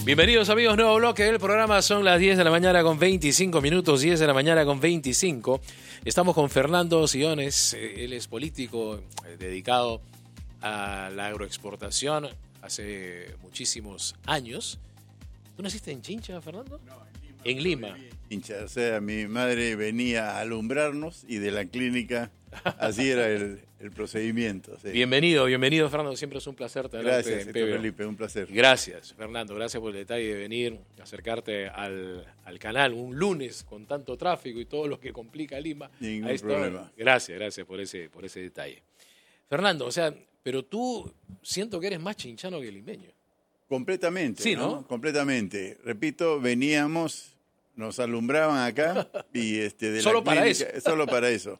Bienvenidos amigos, nuevo bloque del programa, son las 10 de la mañana con 25 minutos, 10 de la mañana con 25. Estamos con Fernando Siones, él es político dedicado a la agroexportación hace muchísimos años. ¿Tú naciste en Chincha, Fernando? No, en Lima. Chincha, o sea, mi madre venía a alumbrarnos y de la clínica así era el procedimiento. Sí. Bienvenido Fernando, siempre es un placer tenerte. Gracias, Felipe, un placer. Gracias Fernando, gracias por el detalle de venir, acercarte al canal un lunes con tanto tráfico y todo lo que complica Lima. Ningún problema. Gracias por ese detalle. Fernando, o sea, pero tú siento que eres más chinchano que limeño. Completamente, sí, ¿no? Completamente. Repito, veníamos, nos alumbraban acá y de solo la para clínica, eso. Solo para eso.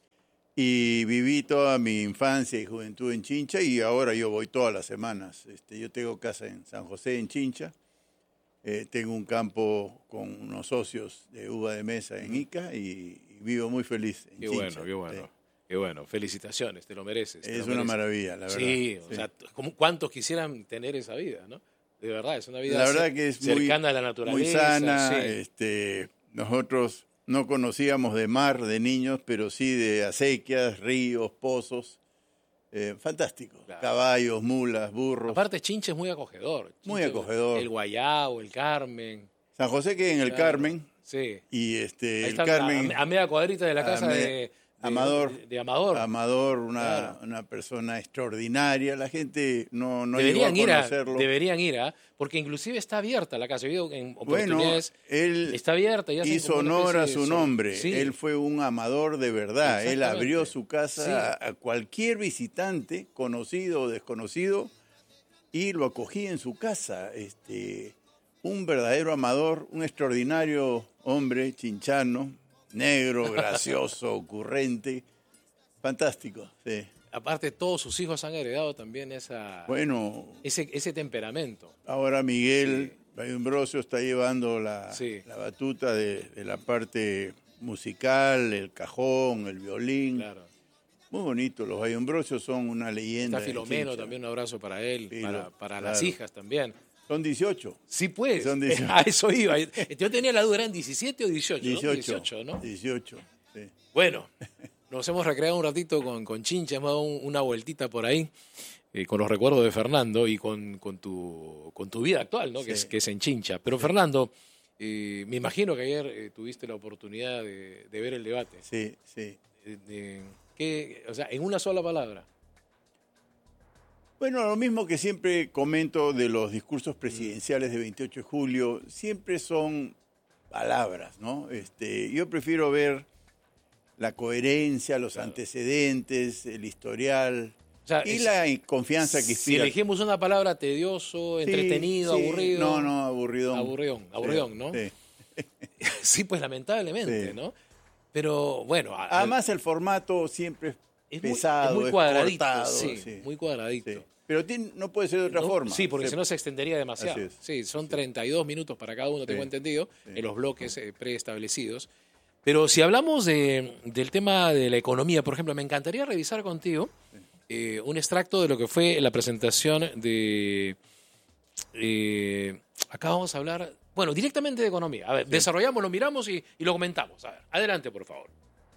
Y viví toda mi infancia y juventud en Chincha y ahora yo voy todas las semanas. Yo tengo casa en San José, en Chincha. Tengo un campo con unos socios de uva de mesa en Ica y vivo muy feliz en Chincha. Qué bueno. Sí. Qué bueno, felicitaciones, te lo mereces. Es una maravilla, la verdad. Sí, o sea, ¿cuántos quisieran tener esa vida, no? De verdad, es una vida la verdad que es cercana a la naturaleza. Muy sana, sí. Nosotros no conocíamos de mar de niños, pero sí de acequias, ríos, pozos. Fantástico. Claro. Caballos, mulas, burros. Aparte, Chincha es muy acogedor. Chincha, muy acogedor. El Guayabo, el Carmen. San José que en el Carmen. Sí. Y Ahí el está, Carmen. a media cuadrita de la casa de Amador. Amador, una persona extraordinaria. La gente no deberían llegó a conocerlo. Deberían ir, porque inclusive está abierta la casa. Yo en oportunidades, él está abierta. Y hizo honor a su nombre. Sí. Él fue un amador de verdad. Él abrió su casa a cualquier visitante, conocido o desconocido, y lo acogía en su casa. Un verdadero amador, un extraordinario hombre chinchano, negro, gracioso, ocurrente, fantástico, sí. Aparte, todos sus hijos han heredado también ese temperamento. Ahora Miguel Bayumbrosio está llevando la batuta de la parte musical, el cajón, el violín. Claro. Muy bonito, los Bayumbrosios son una leyenda. Está Filomeno, también un abrazo para él, para las hijas también. Son 18. Sí, pues. Son 18. A eso iba. Yo tenía la duda, ¿eran 17 o 18? 18, ¿no? 18, sí. Bueno, nos hemos recreado un ratito con Chincha, hemos dado una vueltita por ahí, con los recuerdos de Fernando y con tu vida actual, ¿no? Sí. Que es en Chincha. Pero Fernando, me imagino que ayer tuviste la oportunidad de ver el debate. Sí, sí. O sea, en una sola palabra. Bueno, lo mismo que siempre comento de los discursos presidenciales de 28 de julio, siempre son palabras, ¿no? Yo prefiero ver la coherencia, los antecedentes, el historial, o sea, y la confianza que inspira. Si elegimos una palabra, tedioso, entretenido, aburrido. No, aburridón. Aburridón, ¿no? Sí. Sí, pues lamentablemente, ¿no? Pero bueno. Además el formato siempre es pesado, muy cuadradito, cortado, muy cuadradito. Sí. Pero no puede ser de otra forma. Sí, porque si no se extendería demasiado. Sí, son 32 minutos para cada uno, tengo entendido, en los bloques preestablecidos. Pero si hablamos del tema de la economía, por ejemplo, me encantaría revisar contigo un extracto de lo que fue la presentación de... acá vamos a hablar, bueno, directamente de economía. A ver, desarrollamos, lo miramos y lo comentamos. A ver, adelante, por favor.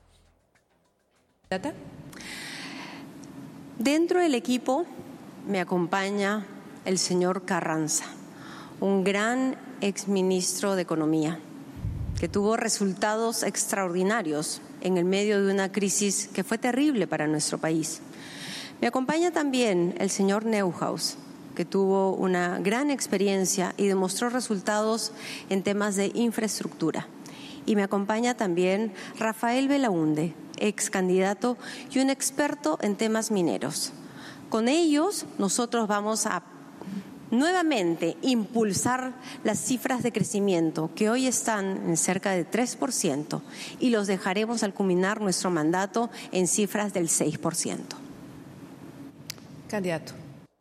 Dentro del equipo me acompaña el señor Carranza, un gran exministro de Economía, que tuvo resultados extraordinarios en el medio de una crisis que fue terrible para nuestro país. Me acompaña también el señor Neuhaus, que tuvo una gran experiencia y demostró resultados en temas de infraestructura. Y me acompaña también Rafael Belaúnde, ex candidato y un experto en temas mineros. Con ellos nosotros vamos a nuevamente impulsar las cifras de crecimiento que hoy están en cerca de 3% y los dejaremos al culminar nuestro mandato en cifras del 6%. Candidato.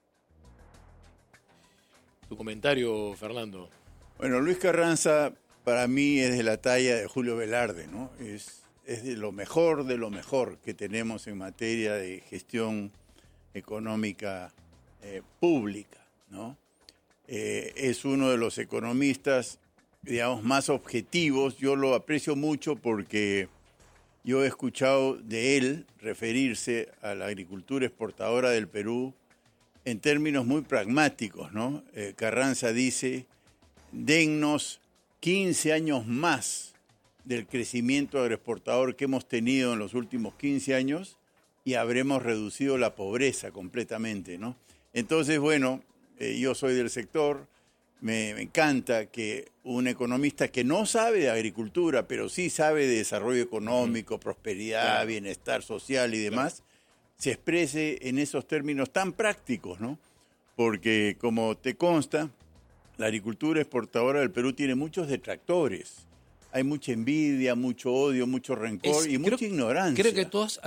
Tu comentario, Fernando. Bueno, Luis Carranza para mí es de la talla de Julio Velarde, ¿no? Es de lo mejor que tenemos en materia de gestión económica pública, ¿no? es uno de los economistas, digamos, más objetivos. Yo lo aprecio mucho porque yo he escuchado de él referirse a la agricultura exportadora del Perú en términos muy pragmáticos, ¿no? Carranza dice, dennos 15 años más del crecimiento agroexportador que hemos tenido en los últimos 15 años y habremos reducido la pobreza completamente, ¿no? Entonces, bueno, yo soy del sector, me encanta que un economista que no sabe de agricultura, pero sí sabe de desarrollo económico, prosperidad, bienestar social y demás, se exprese en esos términos tan prácticos, ¿no? Porque, como te consta, la agricultura exportadora del Perú tiene muchos detractores. Hay mucha envidia, mucho odio, mucho rencor y mucha ignorancia. Creo que tú has